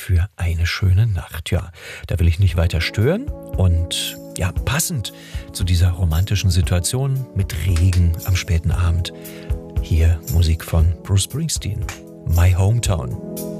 für eine schöne Nacht. Ja, da will ich nicht weiter stören und ja, passend zu dieser romantischen Situation mit Regen am späten Abend hier Musik von Bruce Springsteen, My Hometown.